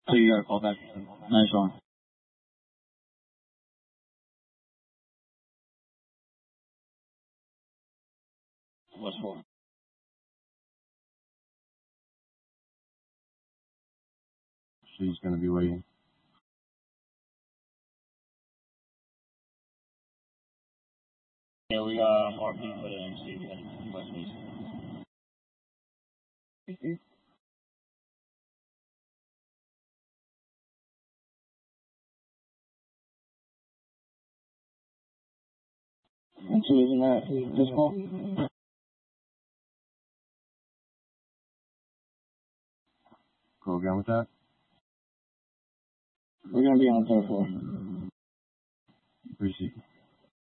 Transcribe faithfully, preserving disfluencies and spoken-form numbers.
So you got a call back. Nice one. What's for? She's gonna be waiting. Yeah, we got more people than Steve in Westminster. So isn't that this call? Go again with that? We're gonna be on the third floor. Appreciate it.